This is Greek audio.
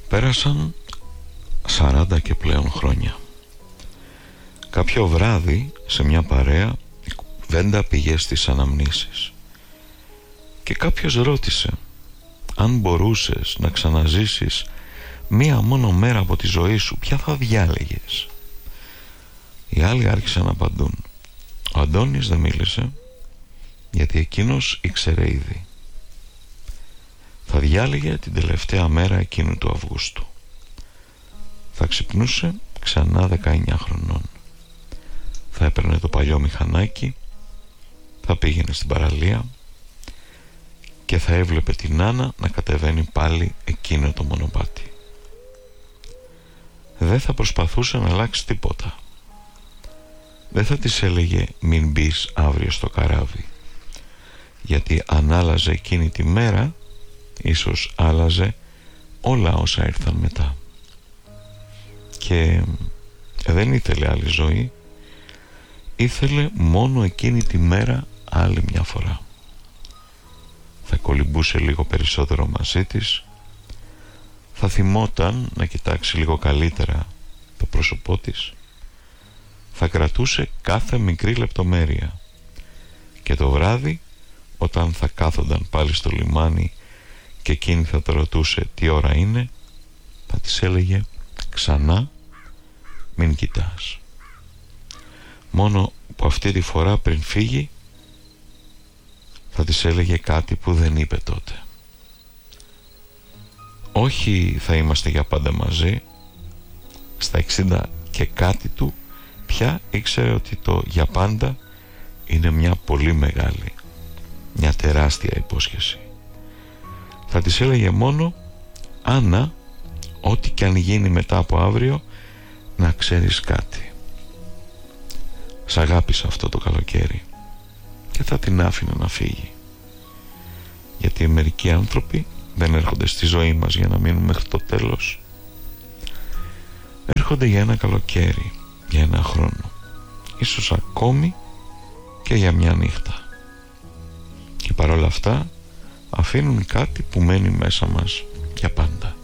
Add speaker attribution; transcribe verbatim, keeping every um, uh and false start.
Speaker 1: Πέρασαν σαράντα και πλέον χρόνια. Κάποιο βράδυ σε μια παρέα η κουβέντα πήγε στις αναμνήσεις και κάποιος ρώτησε αν μπορούσες να ξαναζήσεις μία μόνο μέρα από τη ζωή σου, ποια θα διάλεγες? Οι άλλοι άρχισαν να απαντούν. Ο Αντώνης δεν μίλησε γιατί εκείνος ήξερε ήδη. Θα διάλεγε την τελευταία μέρα εκείνου του Αυγούστου. Θα ξυπνούσε ξανά δεκαεννιά χρονών. Θα έπαιρνε το παλιό μηχανάκι, θα πήγαινε στην παραλία και θα έβλεπε την Άννα να κατεβαίνει πάλι εκείνο το μονοπάτι. Δεν θα προσπαθούσε να αλλάξει τίποτα. Δεν θα της έλεγε μην μπεις αύριο στο καράβι, γιατί αν άλλαζε εκείνη τη μέρα ίσως άλλαζε όλα όσα ήρθαν μετά. Και δεν ήθελε άλλη ζωή, ήθελε μόνο εκείνη τη μέρα άλλη μια φορά. Θα κολυμπούσε λίγο περισσότερο μαζί της, θα θυμόταν να κοιτάξει λίγο καλύτερα το πρόσωπό της, θα κρατούσε κάθε μικρή λεπτομέρεια και το βράδυ όταν θα κάθονταν πάλι στο λιμάνι και εκείνη θα το ρωτούσε τι ώρα είναι, θα της έλεγε ξανά μην κοιτάς. Μόνο που αυτή τη φορά πριν φύγει θα της έλεγε κάτι που δεν είπε τότε. Όχι θα είμαστε για πάντα μαζί. Στα εξήντα και κάτι του πια ήξερε ότι το για πάντα είναι μια πολύ μεγάλη, μια τεράστια υπόσχεση. Θα της έλεγε μόνο Άννα, ό,τι κι αν γίνει μετά από αύριο, να ξέρεις κάτι. Σ' αγάπησα αυτό το καλοκαίρι. Και θα την άφηνε να φύγει. Γιατί μερικοί άνθρωποι δεν έρχονται στη ζωή μας για να μείνουν μέχρι το τέλος. Έρχονται για ένα καλοκαίρι, για ένα χρόνο, ίσως ακόμη και για μια νύχτα. Και παρόλα αυτά αφήνουν κάτι που μένει μέσα μας για πάντα.